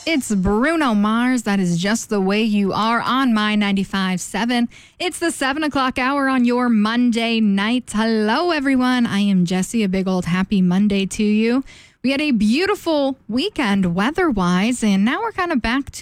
It's Bruno Mars. That is Just the Way You Are on My 95.7. It's the 7 o'clock hour on your Monday night. Hello, everyone. I am Jessie. A big old happy Monday to you. We had a beautiful weekend weather-wise, and now we're kind of back